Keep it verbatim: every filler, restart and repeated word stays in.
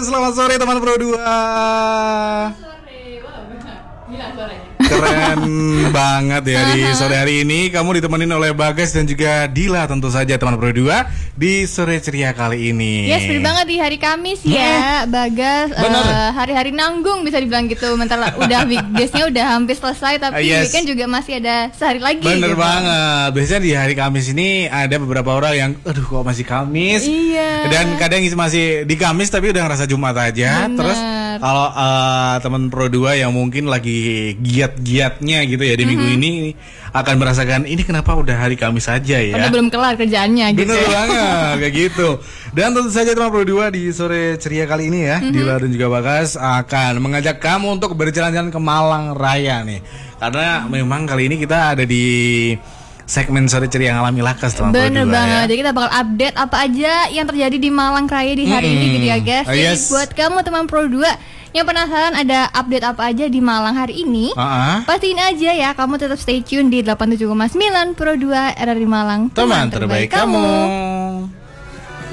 selamat sore teman Pro dua. Sore, wah, gila suaranya. Keren banget ya di sore hari ini. Kamu ditemenin oleh Bagas dan juga Dila tentu saja teman Pro dua di sore ceria kali ini. Yes, bener banget di hari Kamis ya, Bagas. Uh, hari-hari nanggung bisa dibilang gitu. Bentar udah weekdays-nya udah hampir selesai, tapi uh, yes. weekend juga masih ada sehari lagi. Bener gitu. banget. Biasanya di hari Kamis ini ada beberapa orang yang, aduh kok masih Kamis. Iya. Dan kadang masih di Kamis tapi udah ngerasa Jumat aja. Bener. Terus kalau uh, teman Pro dua yang mungkin lagi giat-giatnya gitu ya di mm-hmm. minggu ini akan merasakan ini kenapa udah hari Kamis aja ya. Padahal belum kelar kerjaannya gitu. Bener banget kayak gitu. Dan tentu saja teman Pro dua di sore ceria kali ini ya, mm-hmm. Dila dan juga Bagas akan mengajak kamu untuk berjalan-jalan ke Malang Raya nih. Karena mm-hmm. memang kali ini kita ada di segmen sore ceria yang alami lakas teman Pro dua. Bener banget. Ya. Jadi kita bakal update apa aja yang terjadi di Malang Raya di hari mm-hmm. ini gitu ya guys. Oh, Jadi yes. buat kamu teman Pro dua yang penasaran ada update apa aja di Malang hari ini, uh-huh. pastiin aja ya, kamu tetap stay tune di delapan puluh tujuh koma sembilan Pro dua R R I Malang, teman, teman terbaik, terbaik kamu, kamu.